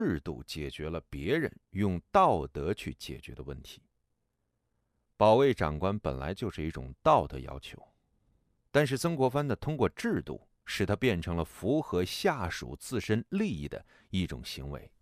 制度解决了别人用道德去解决的问题。保卫长官本来就是一种道德要求，但是曾国藩呢，通过制度使它变成了符合下属自身利益的一种行为。